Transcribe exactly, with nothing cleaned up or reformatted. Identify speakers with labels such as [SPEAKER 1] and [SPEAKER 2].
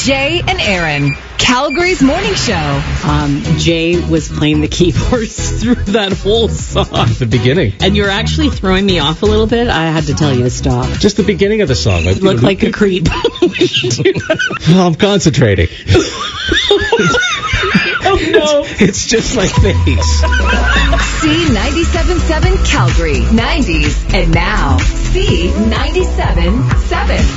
[SPEAKER 1] Jay and Aaron, Calgary's morning show.
[SPEAKER 2] Um, Jay was playing the keyboards through that whole song.
[SPEAKER 3] At the beginning.
[SPEAKER 2] And you're actually throwing me off a little bit. I had to tell you to stop.
[SPEAKER 3] Just the beginning of the song.
[SPEAKER 2] You look like a creep.
[SPEAKER 3] Well, I'm concentrating.
[SPEAKER 2] Oh, no.
[SPEAKER 3] It's just my face.
[SPEAKER 1] C ninety-seven point seven Calgary, nineties, and now C ninety-seven point seven.